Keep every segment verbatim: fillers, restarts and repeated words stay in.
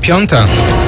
Piąta.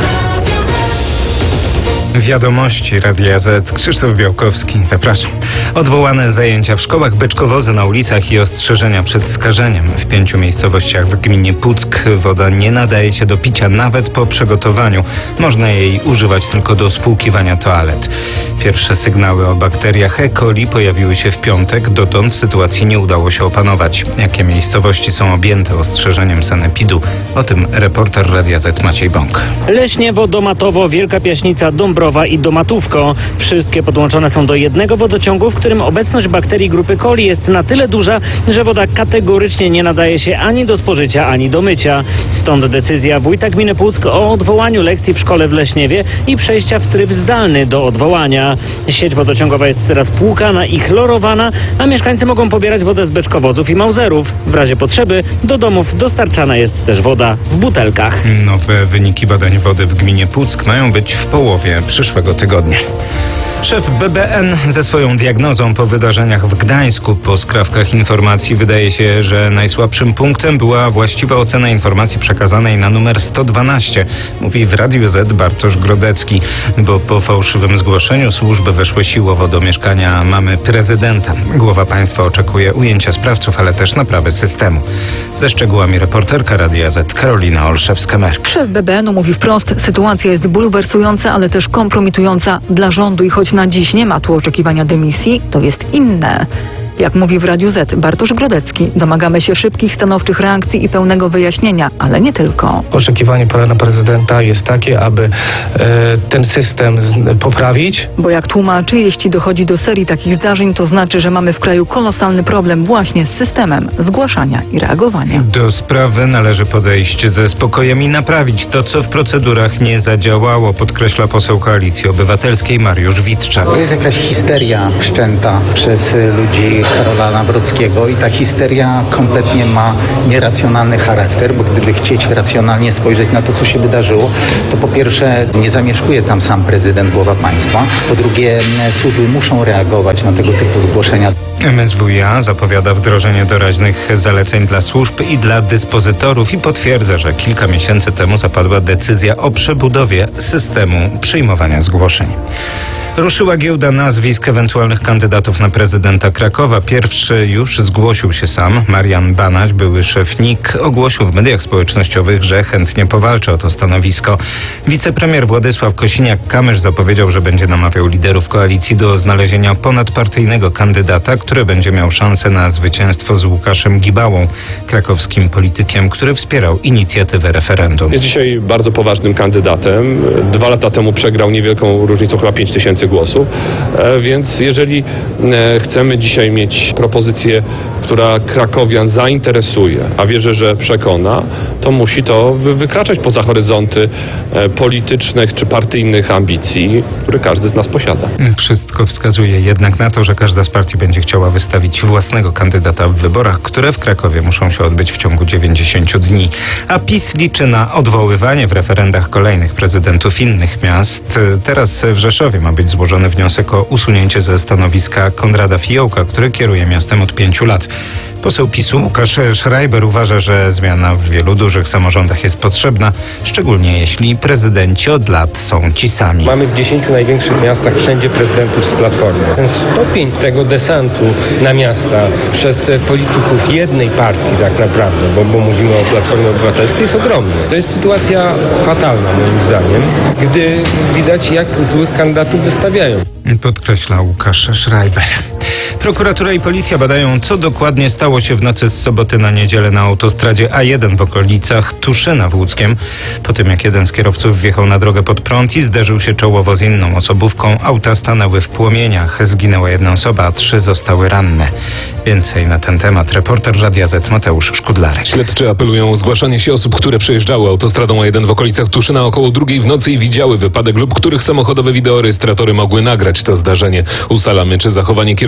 Wiadomości Radia Z. Krzysztof Białkowski. Zapraszam. Odwołane zajęcia w szkołach, beczkowozy na ulicach i ostrzeżenia przed skażeniem. W pięciu miejscowościach w gminie Puck woda nie nadaje się do picia nawet po przygotowaniu. Można jej używać tylko do spłukiwania toalet. Pierwsze sygnały o bakteriach E. coli pojawiły się w piątek. Dotąd sytuacji nie udało się opanować. Jakie miejscowości są objęte ostrzeżeniem sanepidu? O tym reporter Radia Z Maciej Bąk. Leśniewo, Domatowo, Wielka Piaśnica, Dąbrowa i Domatówko. Wszystkie podłączone są do jednego wodociągu, w którym obecność bakterii grupy coli jest na tyle duża, że woda kategorycznie nie nadaje się ani do spożycia, ani do mycia. Stąd decyzja wójta gminy Puck o odwołaniu lekcji w szkole w Leśniewie i przejścia w tryb zdalny do odwołania. Sieć wodociągowa jest teraz płukana i chlorowana, a mieszkańcy mogą pobierać wodę z beczkowozów i mauzerów. W razie potrzeby do domów dostarczana jest też woda w butelkach. Nowe wyniki badań wody w gminie Puck mają być w połowie przyszłego tygodnia. Szef B B N ze swoją diagnozą po wydarzeniach w Gdańsku. Po skrawkach informacji wydaje się, że najsłabszym punktem była właściwa ocena informacji przekazanej na numer sto dwanaście. Mówi w Radiu Z Bartosz Grodecki, bo po fałszywym zgłoszeniu służby weszły siłowo do mieszkania mamy prezydenta. Głowa państwa oczekuje ujęcia sprawców, ale też naprawy systemu. Ze szczegółami reporterka Radia Z Karolina Olszewska-Merk. Szef B B N-u mówi wprost, sytuacja jest bulwersująca, ale też kompromitująca dla rządu i choć na dziś nie ma tu oczekiwania dymisji, to jest inne. Jak mówi w Radiu Z Bartosz Grodecki, domagamy się szybkich, stanowczych reakcji i pełnego wyjaśnienia, ale nie tylko. Oczekiwanie pana prezydenta jest takie, aby e, ten system z, poprawić. Bo jak tłumaczy, jeśli dochodzi do serii takich zdarzeń, to znaczy, że mamy w kraju kolosalny problem właśnie z systemem zgłaszania i reagowania. Do sprawy należy podejść ze spokojem i naprawić to, co w procedurach nie zadziałało, podkreśla poseł Koalicji Obywatelskiej Mariusz Witczak. To jest jakaś histeria wszczęta przez ludzi Karola Nawrockiego i ta histeria kompletnie ma nieracjonalny charakter, bo gdyby chcieć racjonalnie spojrzeć na to, co się wydarzyło, to po pierwsze nie zamieszkuje tam sam prezydent, głowa państwa, po drugie służby muszą reagować na tego typu zgłoszenia. M S W iA zapowiada wdrożenie doraźnych zaleceń dla służb i dla dyspozytorów i potwierdza, że kilka miesięcy temu zapadła decyzja o przebudowie systemu przyjmowania zgłoszeń. Ruszyła giełda nazwisk ewentualnych kandydatów na prezydenta Krakowa. Pierwszy już zgłosił się sam. Marian Banać, były szef N I K, ogłosił w mediach społecznościowych, że chętnie powalczy o to stanowisko. Wicepremier Władysław Kosiniak-Kamysz zapowiedział, że będzie namawiał liderów koalicji do znalezienia ponadpartyjnego kandydata, który będzie miał szansę na zwycięstwo z Łukaszem Gibałą, krakowskim politykiem, który wspierał inicjatywę referendum. Jest dzisiaj bardzo poważnym kandydatem. Dwa lata temu przegrał niewielką różnicą, chyba pięć tysięcy głosów, więc jeżeli chcemy dzisiaj mieć propozycję, która krakowian zainteresuje, a wierzę, że przekona, to musi to wykraczać poza horyzonty politycznych czy partyjnych ambicji, które każdy z nas posiada. Wszystko wskazuje jednak na to, że każda z partii będzie chciała wystawić własnego kandydata w wyborach, które w Krakowie muszą się odbyć w ciągu dziewięćdziesięciu dni. A PiS liczy na odwoływanie w referendach kolejnych prezydentów innych miast. Teraz w Rzeszowie ma być złożony wniosek o usunięcie ze stanowiska Konrada Fiołka, który kieruje miastem od pięciu lat. Poseł PiSu Łukasz Schreiber uważa, że zmiana w wielu dużych samorządach jest potrzebna, szczególnie jeśli prezydenci od lat są ci sami. Mamy w dziesięciu największych miastach wszędzie prezydentów z Platformy. Ten stopień tego desantu na miasta przez polityków jednej partii tak naprawdę, bo, bo mówimy o Platformie Obywatelskiej, jest ogromny. To jest sytuacja fatalna moim zdaniem, gdy widać, jak złych kandydatów wystawiają. Podkreśla Łukasz Schreiber. Prokuratura i policja badają, co dokładnie stało się w nocy z soboty na niedzielę na autostradzie A jeden w okolicach Tuszyna w Łódzkiem. Po tym, jak jeden z kierowców wjechał na drogę pod prąd i zderzył się czołowo z inną osobówką, auta stanęły w płomieniach. Zginęła jedna osoba, a trzy zostały ranne. Więcej na ten temat reporter Radia Z Mateusz Szkudlarek. Śledczy apelują o zgłaszanie się osób, które przejeżdżały autostradą A jeden w okolicach Tuszyna około drugiej w nocy i widziały wypadek lub których samochodowe wideorejestratory mogły nagrać to zdarzenie. Ustalamy, czy zachowanie kierowcy było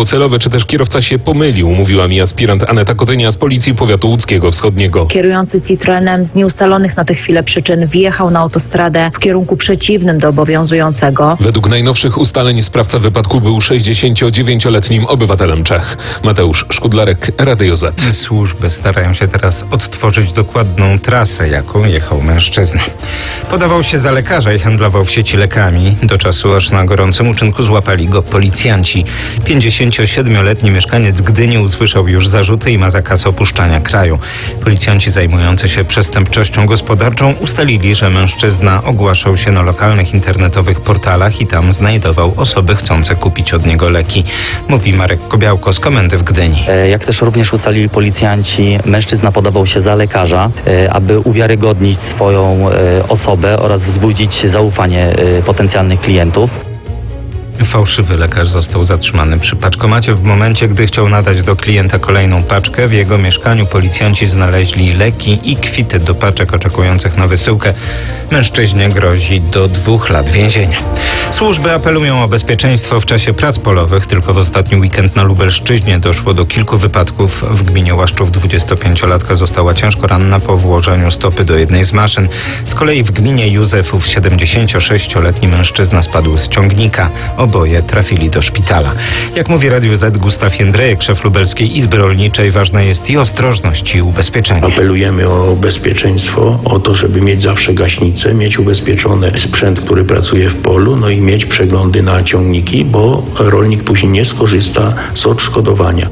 celowe, czy też kierowca się pomylił, mówiła mi aspirant Aneta Kotynia z Policji Powiatu Łódzkiego Wschodniego. Kierujący Citroenem z nieustalonych na tę chwilę przyczyn wjechał na autostradę w kierunku przeciwnym do obowiązującego. Według najnowszych ustaleń sprawca wypadku był sześćdziesięciodziewięcioletnim obywatelem Czech. Mateusz Szkudlarek, Radio Z. Służby starają się teraz odtworzyć dokładną trasę, jaką jechał mężczyzna. Podawał się za lekarza i handlował w sieci lekami. Do czasu, aż na gorącym uczynku złapali go policjanci. pięćdziesięciosiedmioletni mieszkaniec Gdyni usłyszał już zarzuty i ma zakaz opuszczania kraju. Policjanci zajmujący się przestępczością gospodarczą ustalili, że mężczyzna ogłaszał się na lokalnych internetowych portalach i tam znajdował osoby chcące kupić od niego leki. Mówi Marek Kobiałko z komendy w Gdyni. Jak też również ustalili policjanci, mężczyzna podawał się za lekarza, aby uwiarygodnić swoją osobę oraz wzbudzić zaufanie potencjalnych klientów. Fałszywy lekarz został zatrzymany przy paczkomacie w momencie, gdy chciał nadać do klienta kolejną paczkę. W jego mieszkaniu policjanci znaleźli leki i kwity do paczek oczekujących na wysyłkę. Mężczyźnie grozi do dwóch lat więzienia. Służby apelują o bezpieczeństwo w czasie prac polowych. Tylko w ostatni weekend na Lubelszczyźnie doszło do kilku wypadków. W gminie Łaszczów dwudziestopięciolatka została ciężko ranna po włożeniu stopy do jednej z maszyn. Z kolei w gminie Józefów siedemdziesięciosześcioletni mężczyzna spadł z ciągnika. Oboje trafili do szpitala. Jak mówi Radio Z Gustaw Jędrejek, szef Lubelskiej Izby Rolniczej, ważna jest i ostrożność, i ubezpieczenie. Apelujemy o bezpieczeństwo, o to, żeby mieć zawsze gaśnicę, mieć ubezpieczony sprzęt, który pracuje w polu, no i mieć przeglądy na ciągniki, bo rolnik później nie skorzysta z odszkodowania.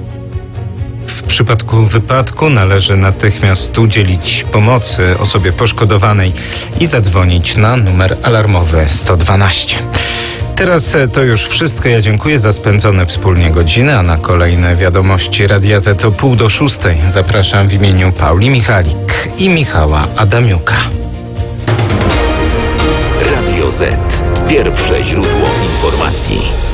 W przypadku wypadku należy natychmiast udzielić pomocy osobie poszkodowanej i zadzwonić na numer alarmowy sto dwanaście. Teraz to już wszystko. Ja dziękuję za spędzone wspólnie godziny, a na kolejne wiadomości Radia Z o pół do szóstej zapraszam w imieniu Pauli Michalik i Michała Adamiuka. Radio Z. Pierwsze źródło informacji.